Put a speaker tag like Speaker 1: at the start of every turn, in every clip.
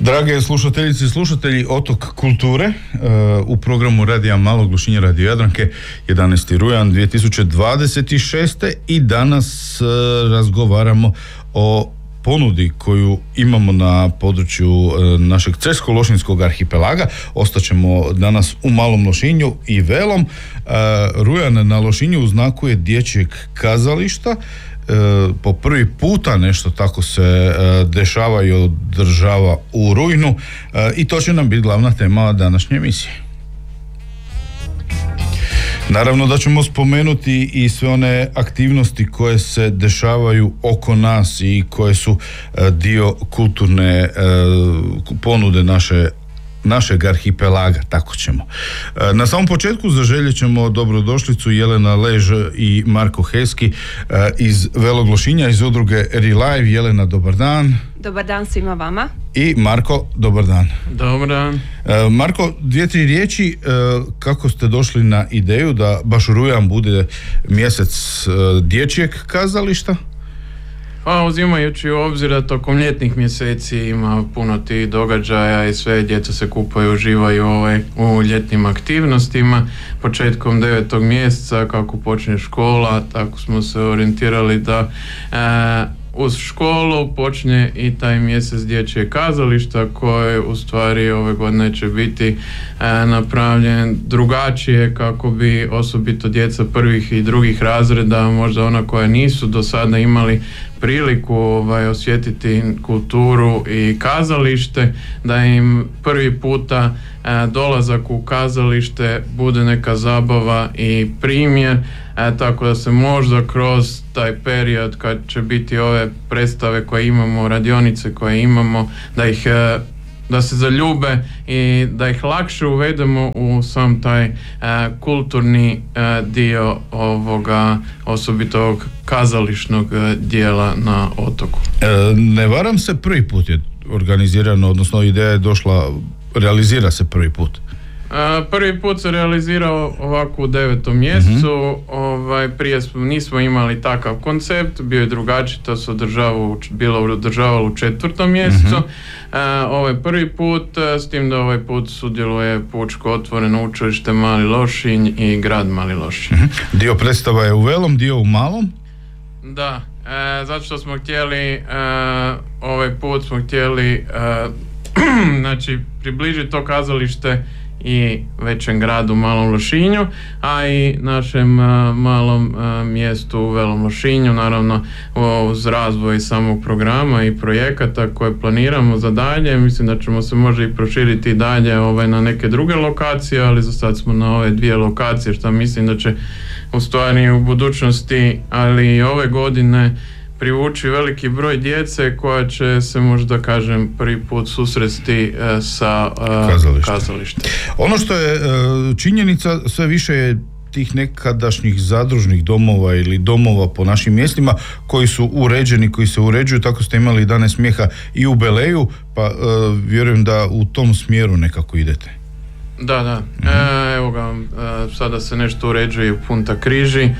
Speaker 1: Drage slušateljice i slušatelji, Otok kulture u programu Radija Malog Lošinja Radio Jadranke, 11. rujan 2026. i danas razgovaramo o ponudi koju imamo na području našeg Cresko-Lošinjskog arhipelaga. Ostaćemo danas u Malom Lošinju i Velom. Rujan na Lošinju u znaku je dječjeg kazališta. Po prvi puta nešto tako se dešava i održava u rujnu i to će nam biti glavna tema današnje emisije. Naravno da ćemo spomenuti i sve one aktivnosti koje se dešavaju oko nas i koje su dio kulturne ponude našeg arhipelaga, tako ćemo. Na samom početku zaželjet ćemo dobrodošlicu Jelena Lež i Marko Heski iz Velog Lošinja, iz udruge Relive. Jelena, dobar dan.
Speaker 2: Dobar dan svima vama.
Speaker 1: I Marko, dobar dan.
Speaker 3: Dobar dan.
Speaker 1: Marko, 2-3 riječi kako ste došli na ideju da baš rujan bude mjesec dječjeg kazališta?
Speaker 3: Pa uzimajući u obzir da tokom ljetnih mjeseci ima puno tih događaja i sve djeca se kupaju, uživaju u ljetnim aktivnostima. Početkom 9. mjeseca kako počne škola, tako smo se orijentirali da uz školu počne i taj mjesec dječjeg kazališta koji u stvari ove godine će biti napravljen drugačije kako bi osobito djeca prvih i drugih razreda, možda ona koja nisu do sada imali priliku osjetiti kulturu i kazalište, da im prvi puta dolazak u kazalište bude neka zabava i primjer, tako da se možda kroz taj period kad će biti ove predstave koje imamo, radionice koje imamo, da se zaljube i da ih lakše uvedemo u sam taj kulturni dio ovoga osobitog kazališnog dijela na otoku.
Speaker 1: Ne varam se, prvi put je organizirano, odnosno ideja je došla, realizira se prvi put.
Speaker 3: Prvi put se realizirao ovako u 9. mjesecu, prije nismo imali takav koncept, bio je drugačiji, to se bilo održavalo u 4. mjesecu. Ovaj prvi put, s tim da ovaj put sudjeluje Pučko otvoreno učilište Mali Lošinj i grad Mali Lošinj.
Speaker 1: Dio predstava je u Velom, dio u Malom?
Speaker 3: Da, zato što smo htjeli, ovaj put smo htjeli znači približiti to kazalište i većem gradu Malom Lošinju, a i našem malom mjestu u Velom Lošinju, naravno uz razvoj samog programa i projekata koje planiramo za dalje. Mislim da ćemo se možda i proširiti dalje na neke druge lokacije, ali za sad smo na ove 2 lokacije, što mislim da će u stvari u budućnosti, ali i ove godine privući veliki broj djece koja će se možda, kažem, prvi put susresti sa kazalištem.
Speaker 1: Ono što je činjenica, sve više je tih nekadašnjih zadružnih domova ili domova po našim mjestima koji su uređeni, koji se uređuju, tako ste imali Dane smijeha i u Beleju, pa vjerujem da u tom smjeru nekako idete.
Speaker 3: Da. Evo ga, sada se nešto uređuje u Punta Križi.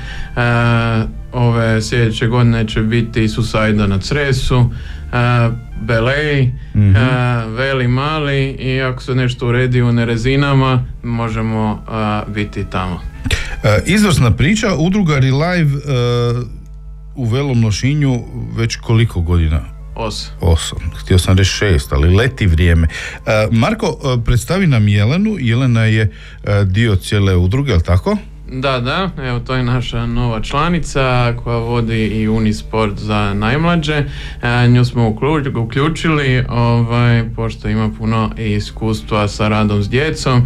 Speaker 3: Ove sljedeće godine će biti Susajda na Cresu, Belej, Veli Mali, i ako se nešto uredi u Nerezinama, možemo biti tamo.
Speaker 1: Izvrsna priča. Udruga Relive u Velom Lošinju već koliko godina? 8. Htio sam reći 6, ali leti vrijeme. Marko, predstavi nam Jelenu. Jelena je dio cijele udruge, jel tako?
Speaker 3: Da, evo to je naša nova članica koja vodi i Unisport za najmlađe. Nju smo uključili, pošto ima puno iskustva sa radom s djecom,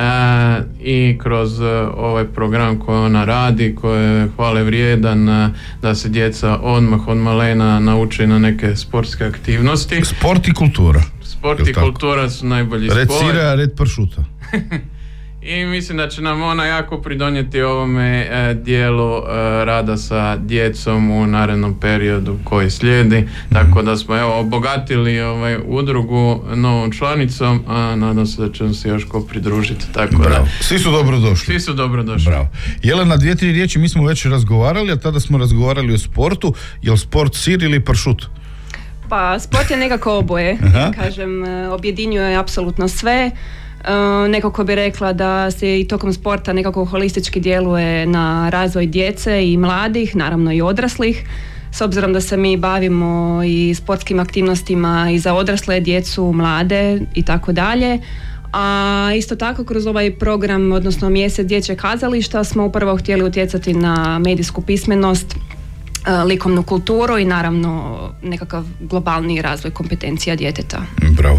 Speaker 3: i kroz ovaj program koji ona radi, koji je hvale vrijedan, da se djeca odmah od malena nauče na neke sportske aktivnosti.
Speaker 1: Sport i kultura.
Speaker 3: Sport i kultura su najbolji sport.
Speaker 1: Red sira, red pršuta.
Speaker 3: I mislim da će nam ona jako pridonijeti ovome dijelu rada sa djecom u narednom periodu koji slijedi. Tako da smo obogatili udrugu novom članicom, a nadam se da će nam se još ko pridružiti. Tako
Speaker 1: bravo. Svi su dobrodošli. Bravo. Jelena, 2-3 riječi, mi smo već razgovarali, a tada smo razgovarali o sportu. Je li sport sir ili pršut?
Speaker 2: Pa sport je nekako oboje,
Speaker 1: Aha.
Speaker 2: kažem, objedinjuje apsolutno sve. Nekako bi rekla da se i tokom sporta nekako holistički djeluje na razvoj djece i mladih, naravno i odraslih. S obzirom da se mi bavimo i sportskim aktivnostima i za odrasle, djecu, mlade i tako dalje. A isto tako kroz ovaj program, odnosno mjesec dječjeg kazališta, smo upravo htjeli utjecati na medijsku pismenost, likovnu kulturu i naravno nekakav globalni razvoj kompetencija djeteta.
Speaker 1: Bravo.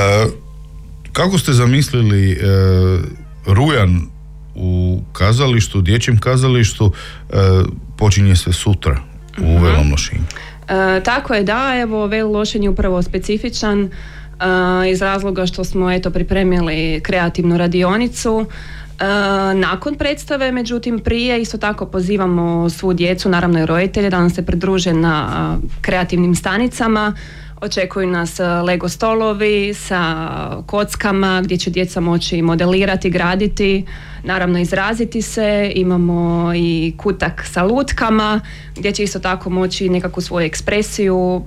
Speaker 1: Kako ste zamislili rujan u kazalištu, dječjem kazalištu, počinje se sutra u Velom Lošinju?
Speaker 2: Tako je, da, evo Veli Lošinj je upravo specifičan iz razloga što smo pripremili kreativnu radionicu nakon predstave, međutim prije isto tako pozivamo svu djecu, naravno i roditelje, da nam se pridruže na kreativnim stanicama. Očekuju nas Lego stolovi sa kockama gdje će djeca moći modelirati, graditi, naravno izraziti se. Imamo i kutak sa lutkama gdje će isto tako moći nekakvu svoju ekspresiju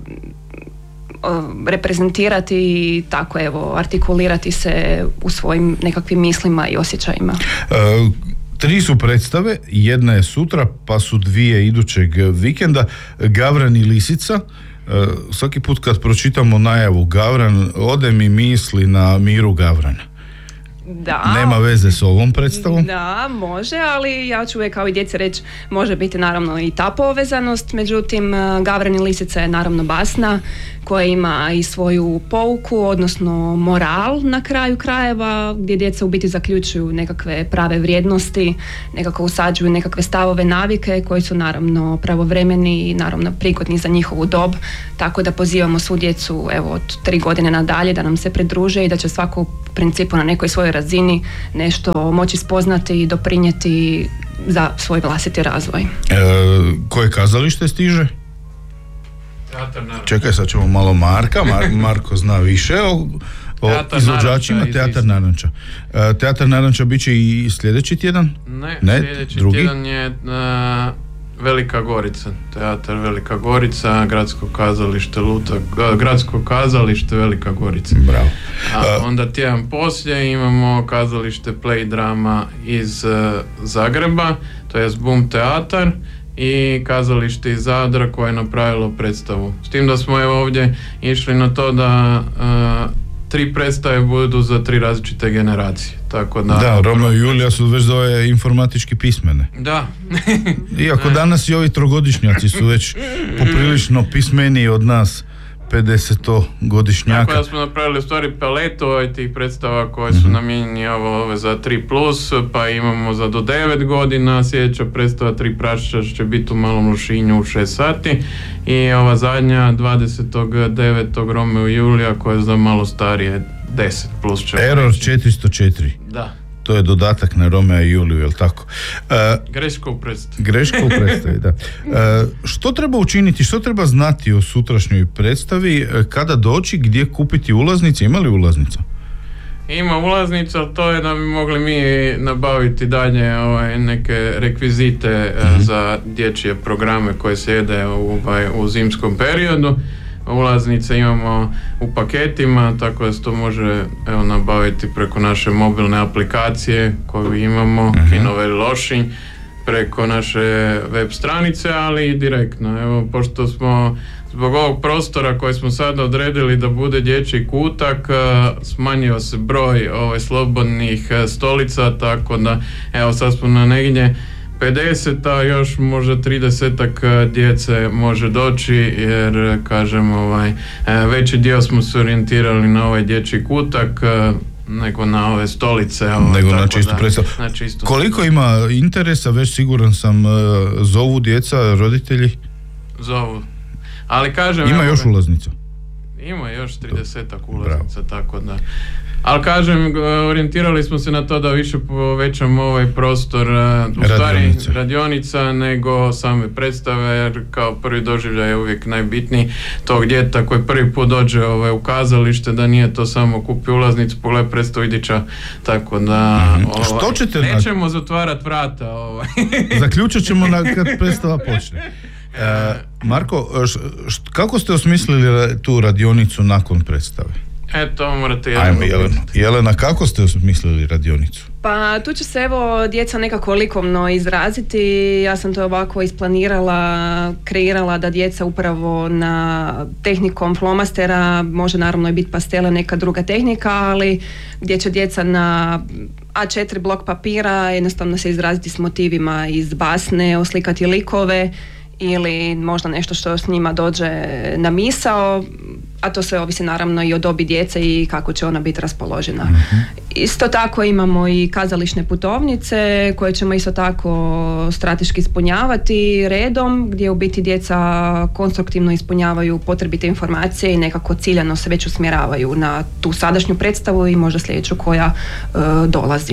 Speaker 2: reprezentirati i tako artikulirati se u svojim nekakvim mislima i osjećajima.
Speaker 1: 3 su predstave, jedna je sutra, pa su 2 idućeg vikenda. Gavran i Lisica. Svaki put kad pročitamo najavu Gavran, ode mi misli na Miru Gavrana.
Speaker 2: Da.
Speaker 1: Nema veze s ovom predstavom?
Speaker 2: Da, može, ali ja ću uvijek kao i djeci reći, može biti naravno i ta povezanost, međutim Gavran i Lisica je naravno basna koja ima i svoju pouku, odnosno moral na kraju krajeva, gdje djeca u biti zaključuju nekakve prave vrijednosti, nekako usađuju nekakve stavove, navike koji su naravno pravovremeni i naravno prigodni za njihovu dob, tako da pozivamo svu djecu od 3 godine nadalje da nam se pridruže i da će svako u principu na nekoj svojoj razini nešto moći spoznati i doprinijeti za svoj vlastiti razvoj.
Speaker 1: Koje kazalište stiže?
Speaker 3: Teatar Naranča.
Speaker 1: Čekaj, sad ćemo malo Marka. Marko zna više o izvođačima. Teatar Naranča. Teatar Naranča bit će i sljedeći tjedan?
Speaker 3: Ne, sljedeći
Speaker 1: drugi?
Speaker 3: tjedan je Velika Gorica. Teatar Velika Gorica, Gradsko kazalište Velika Gorica.
Speaker 1: Bravo.
Speaker 3: A onda tjedan poslije imamo kazalište Play Drama iz Zagreba, to je Bum teatar, i kazalište iz Zadra koje je napravilo predstavu. S tim da smo ovdje išli na to da 3 predstave budu za 3 različite generacije. Tako da,
Speaker 1: Romeo i Julija su već zove informatički pismene.
Speaker 3: Da.
Speaker 1: Iako danas i ovi trogodišnjaci su već poprilično pismeniji od nas 50-godišnjaka.
Speaker 3: Tako da smo napravili u stvari paletu tih predstava koje su namijenjeni ove za 3+, pa imamo za do 9 godina, sljedeća predstava 3 prašća će biti u Malom Lošinju u 6 sati i ova zadnja 29. Romeo i Julija koja je za malo starije 10+.
Speaker 1: Error 404.
Speaker 3: Da.
Speaker 1: To je dodatak na Romea i Juliju, jel tako?
Speaker 3: Greška u predstavi.
Speaker 1: Greška u predstavi, da. Što treba učiniti, što treba znati o sutrašnjoj predstavi, kada doći, gdje kupiti ulaznice, ima li ulaznica?
Speaker 3: Ima ulaznica, ali to je da bi mogli mi nabaviti dalje neke rekvizite za dječje programe koje se jede u zimskom periodu. Ulaznice imamo u paketima, tako da se to može nabaviti preko naše mobilne aplikacije koju imamo, Kino Veli Lošinj, preko naše web stranice, ali i direktno. Pošto smo zbog ovog prostora koji smo sada odredili da bude dječji kutak, smanjio se broj slobodnih stolica, tako da sad smo na negdje 50, a još možda 30 djece može doći, jer kažem veći dio smo se orijentirali na ovaj dječji kutak nego na ove stolice.
Speaker 1: Nego na čistu predstavu. Koliko ima interesa, već siguran sam, zovu djeca, roditelji?
Speaker 3: Zovu. Ali kažem...
Speaker 1: Ima još ulaznica?
Speaker 3: Ima još 30 ulaznica, tako da... Ali kažem, orijentirali smo se na to da više povećamo ovaj prostor u stvari radionica nego same predstave, jer kao prvi doživljaj je uvijek najbitniji tog djeta koji prvi put dođe u kazalište, da nije to samo kupi ulaznicu, pogledaj predstavu idića, tako da
Speaker 1: Što ćete
Speaker 3: nećemo zatvarati vrata.
Speaker 1: Zaključat ćemo kad predstava počne. Marko, kako ste osmislili tu radionicu nakon predstave?
Speaker 3: To morate
Speaker 1: Ajmo, Jelena, kako ste osmislili radionicu?
Speaker 2: Pa tu će se djeca nekako likovno izraziti. Ja sam to ovako isplanirala, kreirala da djeca upravo na tehnikom flomastera, može naravno i biti pastele, neka druga tehnika, ali gdje će djeca na A4 blok papira jednostavno se izraziti s motivima iz basne, oslikati likove ili možda nešto što s njima dođe na misao, a to sve ovisi naravno i o dobi djece i kako će ona biti raspoložena. Isto tako imamo i kazališne putovnice koje ćemo isto tako strateški ispunjavati redom, gdje u biti djeca konstruktivno ispunjavaju potrebite informacije i nekako ciljano se već usmjeravaju na tu sadašnju predstavu i možda sljedeću koja dolazi.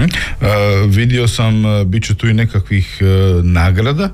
Speaker 1: Vidio sam, bit će tu i nekakvih nagrada.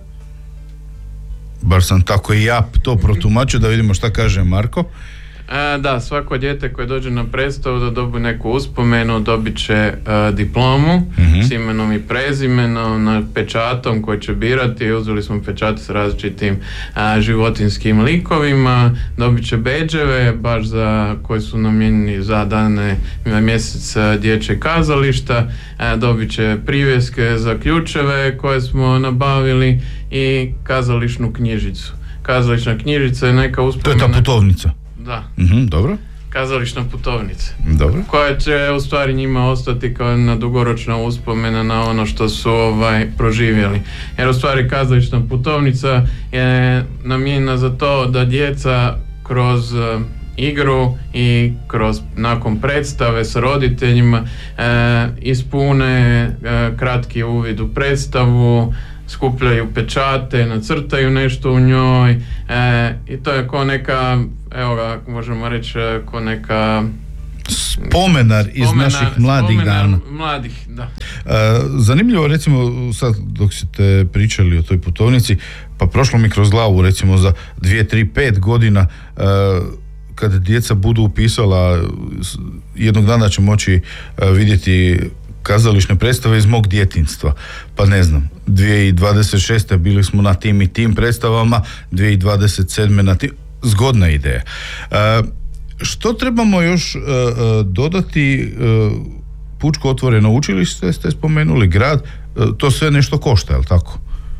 Speaker 1: Bar sam tako i ja to protumačio, da vidimo šta kaže Marko.
Speaker 3: Da, svako dijete koje dođe na predstavu da dobije neku uspomenu, dobit će diplomu s imenom i prezimenom, na pečatom koji će birati. Uzeli smo pečate s različitim životinjskim likovima, dobit će bedževe baš za koji su namijenjeni za dane mjesec dječjeg kazališta, dobit će privjeske za ključeve koje smo nabavili i kazališnu knjižicu. Kazališna knjižica je neka uspomena.
Speaker 1: To je ta putovnica?
Speaker 3: Da.
Speaker 1: Dobro.
Speaker 3: Kazališna putovnica.
Speaker 1: Dobro.
Speaker 3: Koja će u stvari njima ostati kao jedna dugoročna uspomena na ono što su proživjeli. Jer u stvari kazališna putovnica je namijenjena za to da djeca kroz igru i kroz nakon predstave s roditeljima ispune kratki uvid u predstavu, skupljaju pečate, nacrtaju nešto u njoj i to je kao neka, evo ga, možemo reći, kao neka
Speaker 1: spomenar iz naših mladih dana.
Speaker 3: Mladih, da.
Speaker 1: Zanimljivo, recimo, sad dok ste pričali o toj putovnici, pa prošlo mi kroz glavu, recimo, za 2, 3, 5 godina kad djeca budu upisala, jednog dana će moći vidjeti kazališne predstave iz mog djetinjstva. Pa ne znam, 2026. bili smo na tim i tim predstavama, 2027. na tim. Zgodna ideja. Što trebamo još dodati? Pučko otvoreno učilište ste spomenuli, grad, to sve nešto košta, je li tako?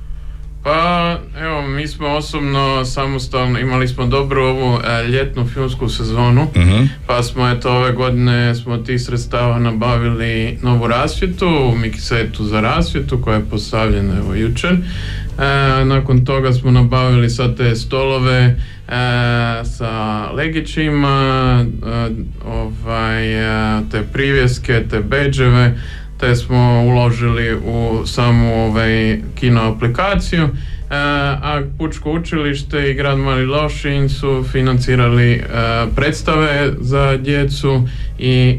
Speaker 3: Pa, evo, mi smo osobno samostalno, imali smo dobru ovu ljetnu filmsku sezonu, pa smo ove godine smo tih sredstava nabavili novu rasvjetu, miksetu za rasvjetu koja je postavljena jučer. Nakon toga smo nabavili sad te stolove sa legićima, te privjeske, te bedževe, te smo uložili u samu kino aplikaciju, a Pučko učilište i grad Mali Lošinj su financirali predstave za djecu i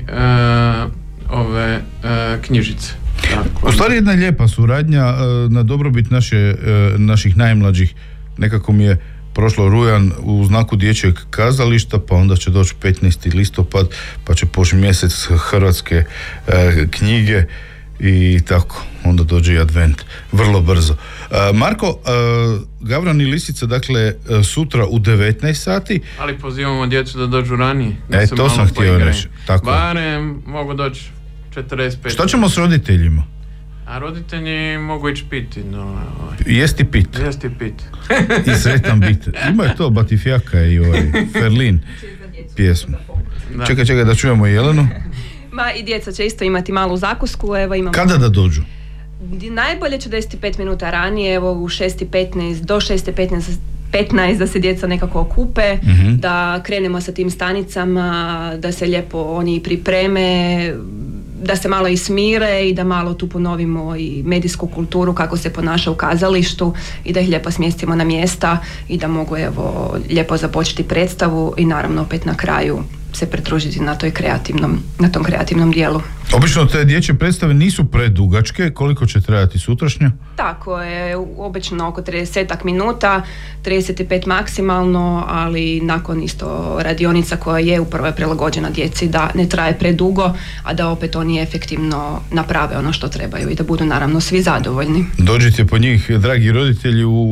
Speaker 3: knjižice.
Speaker 1: U stvari jedna lijepa suradnja na dobrobit naših najmlađih. Nekako mi je prošlo rujan u znaku dječjeg kazališta, pa onda će doći 15. listopad, pa će poći mjesec hrvatske knjige i tako, onda dođe i advent, vrlo brzo. Marko, Gavran i Lisica, dakle, sutra u 19 sati.
Speaker 3: Ali pozivamo djecu da dođu ranije.
Speaker 1: To sam htio reći. Tako.
Speaker 3: Barem mogu doći 45.
Speaker 1: Što ćemo s roditeljima?
Speaker 3: A roditelji mogu ići piti.
Speaker 1: Jesti pit. I sretan bit. Ima je to Batifjaka i Ferlin pjesmu. Da. Čekaj da čujemo Jelenu.
Speaker 2: Ma i djeca će isto imati malu zakusku. Evo imamo.
Speaker 1: Kada da dođu?
Speaker 2: Najbolje 45 minuta ranije, evo u 6:15 do 6:15 da se djeca nekako okupe, da krenemo sa tim stanicama, da se lijepo oni pripreme, da se malo ismire i da malo tu ponovimo i medijsku kulturu kako se ponaša u kazalištu i da ih lijepo smjestimo na mjesta i da mogu lijepo započeti predstavu i naravno opet na kraju se pridružiti na tom kreativnom dijelu.
Speaker 1: Obično te dječje predstave nisu predugačke, koliko će trajati sutrašnja?
Speaker 2: Tako je, obično oko 30 minuta, 35 maksimalno, ali nakon isto radionica koja je upravo prilagođena djeci da ne traje predugo, a da opet oni efektivno naprave ono što trebaju i da budu naravno svi zadovoljni.
Speaker 1: Dođite po njih, dragi roditelji, u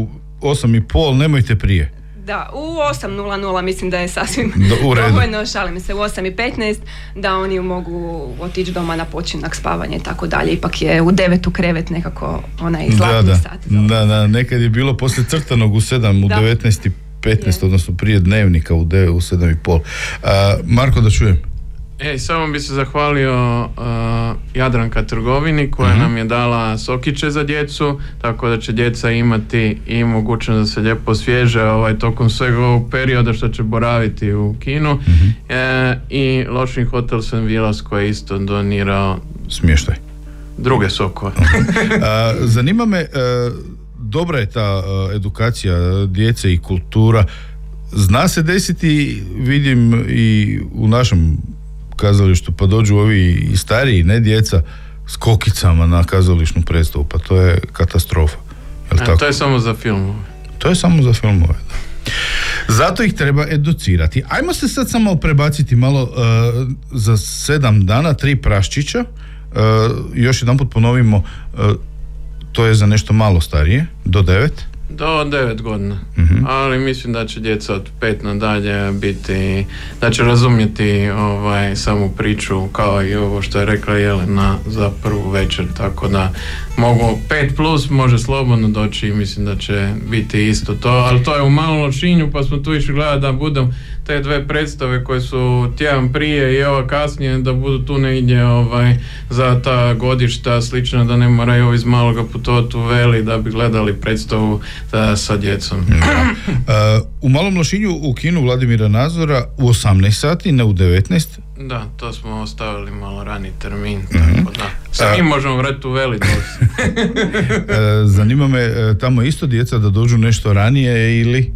Speaker 1: 8:30, nemojte prije.
Speaker 2: Da, u 8:00 mislim da je sasvim
Speaker 1: U redu.
Speaker 2: dovoljno, šalim se, u 8:15 da oni mogu otići doma na počinak, spavanje i tako dalje. Ipak je u 9 u krevet nekako onaj zlatni sat.
Speaker 1: Da, nekad je bilo poslije crtanog u 7, u 19:15, odnosno prije dnevnika u 7:30. Marko, da čujem.
Speaker 3: Samo bi se zahvalio Jadranka trgovini koja nam je dala sokiće za djecu, tako da će djeca imati i mogućnost da se lijepo osvježe tokom svega ovog perioda što će boraviti u kinu. I Lošinj Hotel St. Vilas koji je isto donirao
Speaker 1: smještaj,
Speaker 3: druge sokove.
Speaker 1: Zanima me, dobra je ta edukacija djece i kultura. Zna se desiti, vidim i u našem kazalištu, pa dođu ovi i stariji, ne djeca, s kokicama na kazališnu predstavu, pa to je katastrofa.
Speaker 3: To je samo za filmove.
Speaker 1: To je samo za filmove, da. Zato ih treba educirati. Ajmo se sad samo prebaciti malo za 7 dana, 3 praščića. Još jedanput ponovimo, to je za nešto malo starije, do 9.
Speaker 3: Do 9 godina, ali mislim da će djeca od 5 nadalje biti, da će razumjeti samu priču kao i ovo što je rekla Jelena za prvu večer, tako da mogu 5+ može slobodno doći i mislim da će biti isto to, ali to je u Malom Lošinju pa smo tu išli gledati da budem te 2 predstave koje su tjedan prije i ova kasnije da budu tu negdje za ta godišta slično, da ne moraju ovi iz Maloga putovati u Veli da bi gledali predstavu sa djecom.
Speaker 1: U Malom Lošinju u kinu Vladimira Nazora u 18 sati, ne u 19.
Speaker 3: Da, to smo ostavili malo rani termin, tako da. Sami možemo vratiti u Veli.
Speaker 1: Zanima me, tamo isto djeca da dođu nešto ranije ili...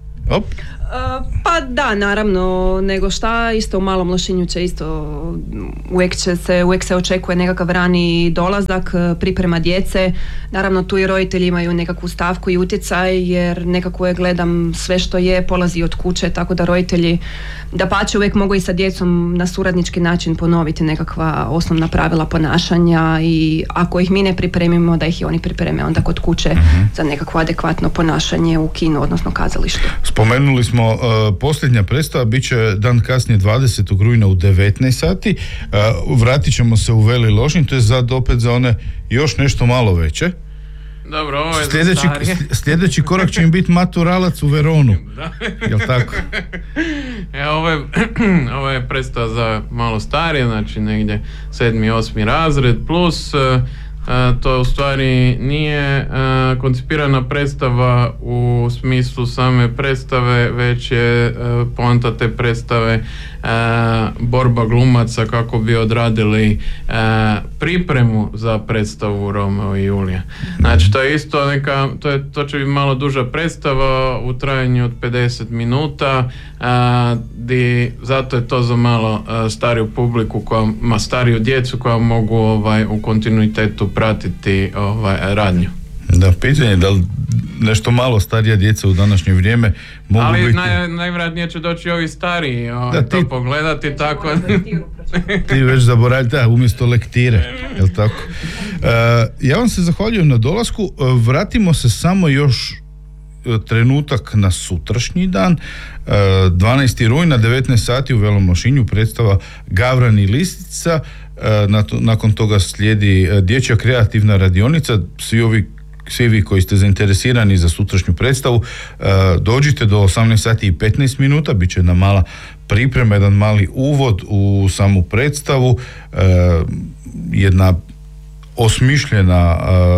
Speaker 2: Pa da, naravno, nego šta, isto u Malom Lošinju će isto, uvijek se očekuje nekakav rani dolazak, priprema djece, naravno tu i roditelji imaju nekakvu stavku i utjecaj, jer nekako je gledam sve što je, polazi od kuće, tako da roditelji dapače uvijek mogu i sa djecom na suradnički način ponoviti nekakva osnovna pravila ponašanja i ako ih mi ne pripremimo, da ih i oni pripreme onda kod kuće za nekakvo adekvatno ponašanje u kinu, odnosno kazalištu.
Speaker 1: Spomenuli smo posljednja predstava, bit će dan kasnije 20. rujna u 19 sati. Vratit ćemo se u Veli Lošinj, to je opet za one još nešto malo veće.
Speaker 3: Dobro, ovo je
Speaker 1: sljedeći korak će im biti maturalac u Veronu. Jel tako?
Speaker 3: Ovo je predstava za malo starije, znači negdje 7. 8. razred plus to u stvari nije koncipirana predstava u smislu same predstave, već je poanta te predstave borba glumaca kako bi odradili pripremu za predstavu Romeo i Julija. Znači to je isto to će biti malo duža predstava u trajanju od 50 minuta, zato je to za malo stariju publiku, stariju djecu koja mogu u kontinuitetu pratiti radnju.
Speaker 1: Da, pitanje je da li nešto malo starija djeca u današnje vrijeme mogu
Speaker 3: ali
Speaker 1: biti...
Speaker 3: najvjerojatnije će doći ovi stariji to pogledati, tako...
Speaker 1: Ti već zaboravili, umjesto lektire, jel tako? Ja vam se zahvaljujem na dolasku, vratimo se samo još trenutak na sutrašnji dan, 12. rujna, 19 sati u Velom Lošinju, predstava Gavran i Listica, nakon toga slijedi dječja kreativna radionica. Svi vi koji ste zainteresirani za sutrašnju predstavu, dođite do 18 sati i 15 minuta, bit će jedna mala priprema, jedan mali uvod u samu predstavu, jedna osmišljena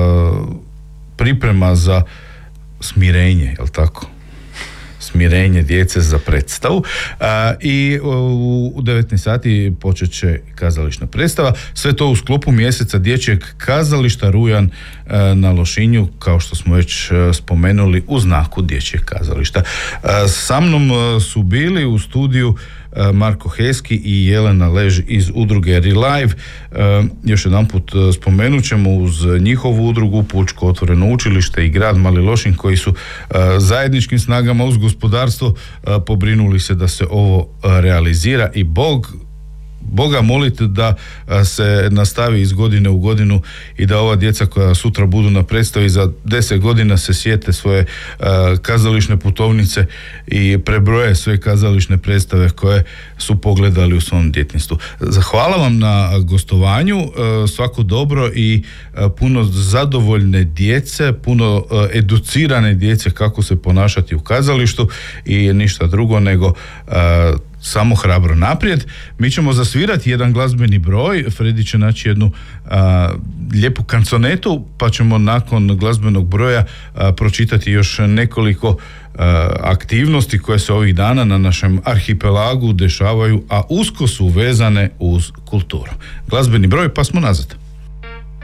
Speaker 1: priprema za smirenje, jel tako? Smirenje djece za predstavu i u 19 sati počet će kazališna predstava. Sve to u sklopu mjeseca dječjeg kazališta Rujan na Lošinju, kao što smo već spomenuli, u znaku dječjeg kazališta. Sa mnom su bili u studiju Marko Heski i Jelena Lež iz udruge Relive. Još jedanput spomenut ćemo uz njihovu udrugu Pučko otvoreno učilište i grad Mali Lošinj koji su zajedničkim snagama uz gospodarstvo pobrinuli se da se ovo realizira i Boga moliti da se nastavi iz godine u godinu i da ova djeca koja sutra budu na predstavi za 10 godina se sjete svoje kazališne putovnice i prebroje sve kazališne predstave koje su pogledali u svom djetinjstvu. Zahvala vam na gostovanju, svako dobro i puno zadovoljne djece, puno educirane djece kako se ponašati u kazalištu i ništa drugo nego samo hrabro naprijed. Mi ćemo zasvirati jedan glazbeni broj, Fredi će naći jednu lijepu kanconetu, pa ćemo nakon glazbenog broja pročitati još nekoliko aktivnosti koje se ovih dana na našem arhipelagu dešavaju, a usko su vezane uz kulturu. Glazbeni broj, pa smo nazad.